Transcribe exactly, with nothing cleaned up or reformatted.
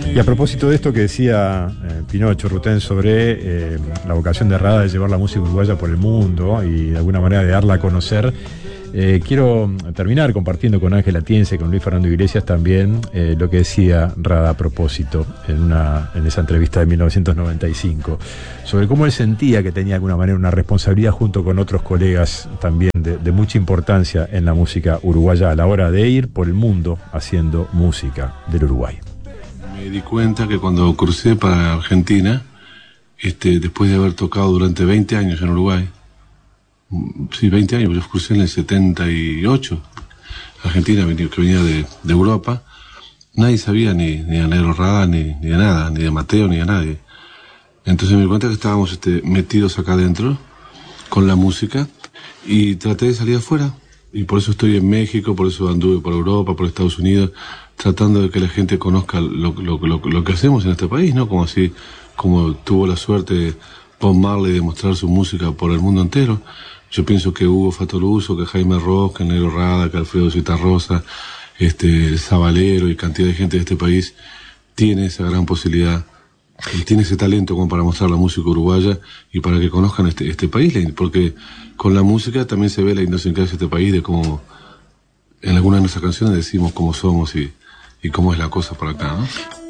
Y a propósito de esto que decía eh, Pinocho Rutén sobre eh, la vocación de Rada de llevar la música uruguaya por el mundo y de alguna manera de darla a conocer, eh, quiero terminar compartiendo con Ángel Atienza y con Luis Fernando Iglesias también eh, lo que decía Rada a propósito en, una, en esa entrevista de mil novecientos noventa y cinco, sobre cómo él sentía que tenía de alguna manera una responsabilidad junto con otros colegas también de, de mucha importancia en la música uruguaya a la hora de ir por el mundo haciendo música del Uruguay. Me di cuenta que cuando crucé para Argentina, este, después de haber tocado durante veinte años en Uruguay, sí, veinte años, yo crucé en el setenta y ocho, Argentina, que venía de, de Europa, nadie sabía ni, ni a Negro Rada, ni, ni de nada, ni de Mateo, ni de nadie. Entonces me di cuenta que estábamos este, metidos acá adentro, con la música, y traté de salir afuera. Y por eso estoy en México, por eso anduve por Europa, por Estados Unidos, tratando de que la gente conozca lo, lo, lo, lo que hacemos en este país, ¿no? Como así, como tuvo la suerte Bob Marley de mostrar su música por el mundo entero. Yo pienso que Hugo Fatoruso, que Jaime Ross, que Negro Rada, que Alfredo Citarrosa, este, Zabalero y cantidad de gente de este país tiene esa gran posibilidad, y tiene ese talento como para mostrar la música uruguaya y para que conozcan este, este país, porque con la música también se ve la idiosincrasia de este país, de cómo en algunas de nuestras canciones decimos cómo somos y, y cómo es la cosa por acá, ¿no?